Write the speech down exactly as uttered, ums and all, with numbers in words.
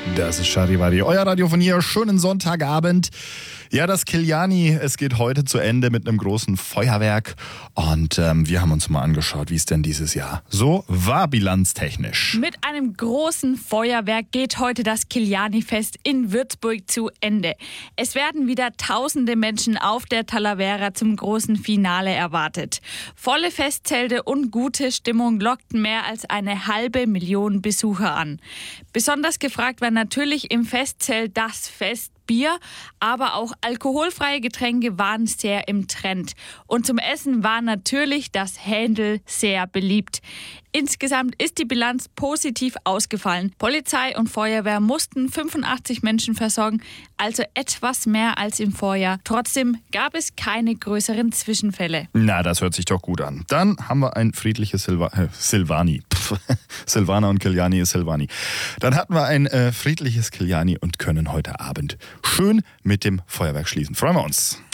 Das ist Charivari, euer Radio von hier. Schönen Sonntagabend. Ja, das Kiliani, es geht heute zu Ende mit einem großen Feuerwerk. Und ähm, wir haben uns mal angeschaut, wie es denn dieses Jahr so war, bilanztechnisch. Mit einem großen Feuerwerk geht heute das Kiliani-Fest in Würzburg zu Ende. Es werden wieder tausende Menschen auf der Talavera zum großen Finale erwartet. Volle Festzelte und gute Stimmung lockten mehr als eine halbe Million Besucher an. Besonders gefragt war natürlich im Festzelt das Festbier, aber auch alkoholfreie Getränke waren sehr im Trend. Und zum Essen war natürlich das Händel sehr beliebt. Insgesamt ist die Bilanz positiv ausgefallen. Polizei und Feuerwehr mussten fünfundachtzig Menschen versorgen, also etwas mehr als im Vorjahr. Trotzdem gab es keine größeren Zwischenfälle. Na, das hört sich doch gut an. Dann haben wir ein friedliches Silva äh, Silvani. Silvana und Kiliani ist Silvani. Dann hatten wir ein äh, friedliches Kiliani und können heute Abend schön mit dem Feuerwerk schließen. Freuen wir uns.